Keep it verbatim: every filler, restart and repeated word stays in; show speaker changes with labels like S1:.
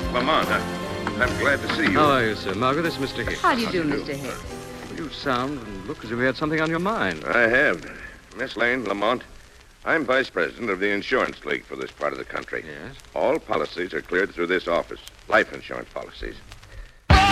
S1: Lamont, I'm glad to see you.
S2: How are you, sir? Margaret, this is Mister Hicks.
S3: How do you do,
S1: do?
S3: Mister Hicks?
S2: You sound and look as if you had something on your mind.
S1: I have. Miss Lane, Lamont, I'm vice president of the Insurance League for this part of the country.
S2: Yes?
S1: All policies are cleared through this office. Life insurance policies.